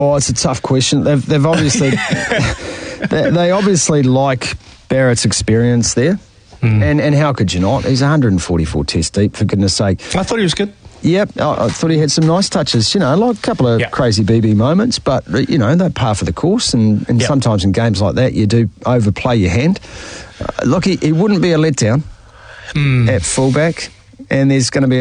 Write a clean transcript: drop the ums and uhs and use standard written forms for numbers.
Oh, it's a tough question. They've obviously they obviously like Barrett's experience there, and how could you not? He's 144 test deep, for goodness sake. I thought he was good. Yep, I thought he had some nice touches, like a couple of crazy BB moments, but, they're par for the course, and sometimes in games like that you do overplay your hand. Look, he wouldn't be a letdown at fullback, and there's going to be